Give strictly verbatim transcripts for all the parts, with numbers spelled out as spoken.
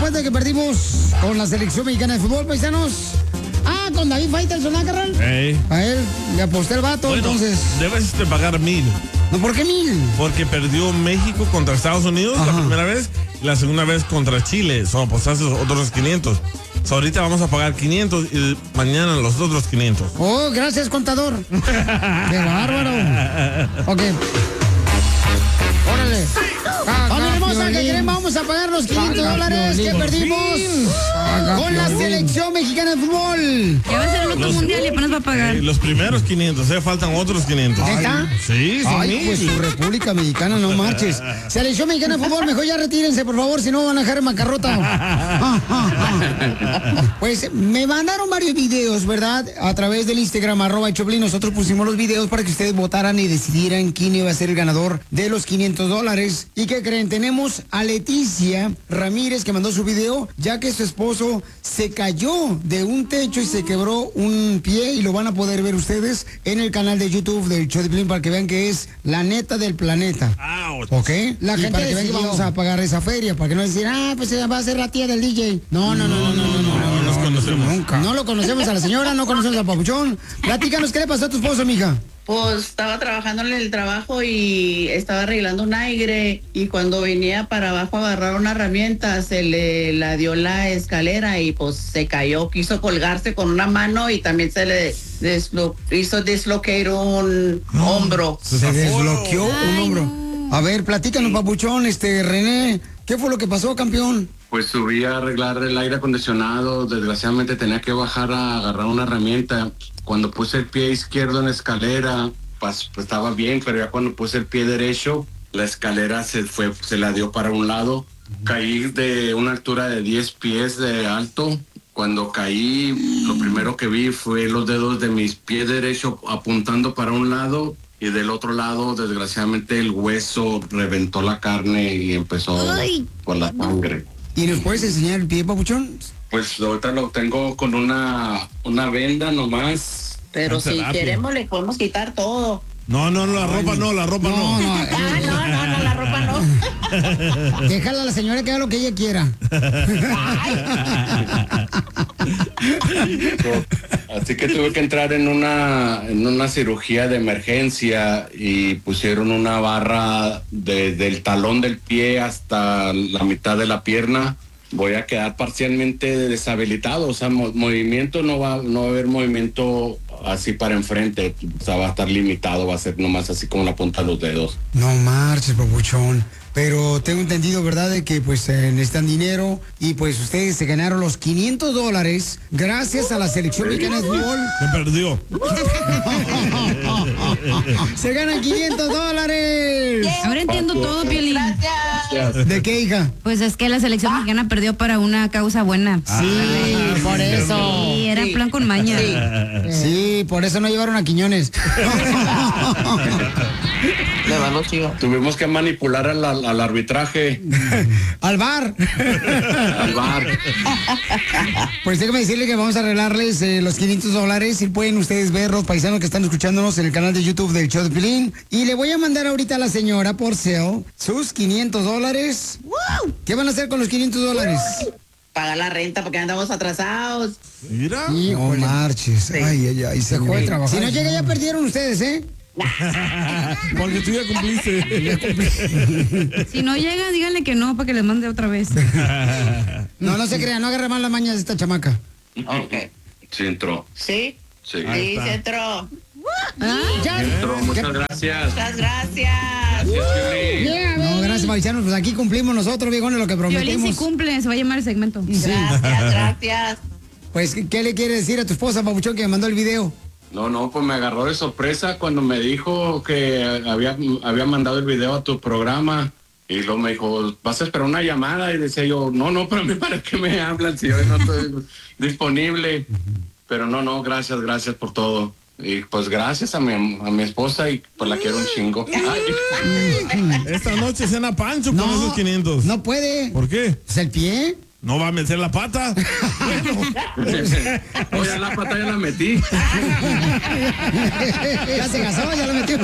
cuenta que perdimos con la selección mexicana de fútbol, paisanos? Ah, con David Faitelson, ¿no, carnal? Hey. A él le aposté el vato, Bueno, entonces. debes de pagar mil. No, ¿por qué mil? Porque perdió México contra Estados Unidos. Ajá. La primera vez y la segunda vez contra Chile. Solo apostaste otros quinientos. So, ahorita vamos a pagar quinientos y mañana los otros quinientos. Oh, gracias, contador. ¡Qué bárbaro! Ok. Órale. Familia hermosa, ¿qué creen? Vamos a pagar los quinientos dólares que perdimos con la selección mexicana de fútbol. Ya va a ser el otro mundial y apenas va a pagar. Eh, los primeros quinientos, eh, faltan otros quinientos. ¿Neta? Sí, son Ay, mil. pues su República Mexicana, no marches. Selección mexicana de fútbol, mejor ya retírense, por favor, si no van a dejar en bancarrota. Pues me mandaron varios videos, ¿verdad? A través del Instagram, arroba Choplin. Nosotros pusimos los videos para que ustedes votaran y decidieran quién iba a ser el ganador de los quinientos dólares. ¿Y qué creen? Tenemos a Leticia Ramírez que mandó su video, ya que su esposo se cayó de un techo y se quebró un pie, y lo van a poder ver ustedes en el canal de YouTube del show de Piolín para que vean que es la neta del planeta. Ouch. ¿Ok? La Y gente para que vean que vamos a pagar esa feria, para que no decir, ah, pues va a ser la tía del D J. No, no, no, no, no, no, no, no, no los conocemos. Nunca. No lo conocemos a la señora, no conocemos al papuchón. Platícanos, ¿qué le pasó a tu esposo, mija? Pues estaba trabajando en el trabajo y estaba arreglando un aire, y cuando venía para abajo a agarrar una herramienta se le la dio la escalera y pues se cayó, quiso colgarse con una mano y también se le deslo, hizo dislocar un no, hombro. Se desbloqueó un hombro. A ver, platícanos, papuchón, este René, ¿qué fue lo que pasó, campeón? Pues subí a arreglar el aire acondicionado, desgraciadamente tenía que bajar a agarrar una herramienta. Cuando puse el pie izquierdo en la escalera, pues, pues estaba bien, pero ya cuando puse el pie derecho, la escalera se fue, se la dio para un lado. Caí de una altura de diez pies de alto. Cuando caí, lo primero que vi fue los dedos de mis pies derechos apuntando para un lado, y del otro lado, desgraciadamente, el hueso reventó la carne y empezó Ay. por la sangre. ¿Y nos puedes enseñar el pie, papuchón? Pues ahorita lo tengo con una, una venda nomás. Pero si queremos le podemos quitar todo. No, no, no, la ropa no, la ropa no. No, no, ah, no, no, no, la ropa no. Déjala a la señora que haga lo que ella quiera. Así que tuve que entrar en una, en una cirugía de emergencia y pusieron una barra de, del talón del pie hasta la mitad de la pierna. Voy a quedar parcialmente deshabilitado, o sea, mo- movimiento no va, no va a haber movimiento así para enfrente, o sea, va a estar limitado, va a ser nomás así como la punta de los dedos. No marches, papuchón. Pero tengo entendido, ¿verdad?, de que pues eh, necesitan dinero, y pues ustedes se ganaron los quinientos dólares gracias a la selección mexicana de fútbol. Se perdió. Se ganan quinientos dólares. Ahora entiendo todo, Piolín. Gracias. ¿De qué, hija? Pues es que la selección mexicana perdió para una causa buena. Sí, ah, por eso. Sí, era Sí. plan con maña. Sí. Sí, por eso no llevaron a Quiñones. Le van los chivos. Tuvimos que manipular al, al, al arbitraje, Al bar. al bar. Pues déjame decirle que vamos a arreglarles eh, los quinientos dólares, y pueden ustedes ver, los paisanos que están escuchándonos en el canal de YouTube del show de Piolín. Y le voy a mandar ahorita a la señora por sale sus quinientos dólares. ¿Qué van a hacer con los quinientos dólares? Pagar la renta porque andamos atrasados. Mira. Y oh, marches. Sí. Ay, ay, ay. Se Dejó de trabajar. Si no llega, ya perdieron ustedes, ¿eh? Porque tú ya cumpliste. Si no llega, díganle que no para que les mande otra vez. No, no se crean, no agarre mal las mañas de esta chamaca. Ok. Sí entró. ¿Sí? Sí. Ahí Sí, está. se entró. Ah, Ya. Entró, muchas gracias. Muchas gracias. No, gracias, paisanos. Pues aquí cumplimos nosotros, viejones, lo que Piolín sí prometimos. cumple, se va a llamar el segmento. Gracias, gracias. Pues, ¿qué le quiere decir a tu esposa, papuchón, que me mandó el video? No, no, pues me agarró de sorpresa cuando me dijo que había, había mandado el video a tu programa, y luego me dijo, ¿vas a esperar una llamada? Y decía yo, no, no, pero a mí, ¿para qué me hablan si hoy no estoy disponible? Pero no, no, gracias, gracias por todo. Y pues gracias a mi, a mi esposa, y pues la quiero un chingo. Ay. Esta noche cena Pancho con No, esos quinientos. no puede. ¿Por qué? ¿Es el pie? ¿No va a meter la pata? Oye, la pata ya la metí. Ya se casó, ya lo metió.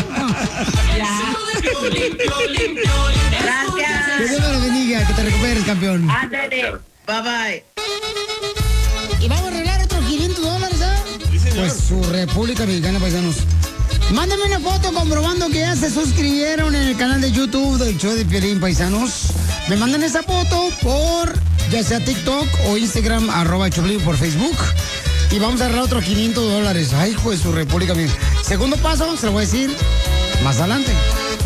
Que Gracias. Dios me lo bendiga, que te recuperes, campeón. Ándale. Bye bye. Y vamos a arreglar otros quinientos dólares, ¿eh? Sí, señor. Pues su República Mexicana, paisanos. Mándame una foto comprobando que ya se suscribieron en el canal de YouTube del show de Piolín, paisanos. Me mandan esa foto por ya sea TikTok o Instagram, arroba Choplin por Facebook. Y vamos a arreglar otros quinientos dólares. Ay, hijo de su República Mexicana. Segundo paso, se lo voy a decir más adelante.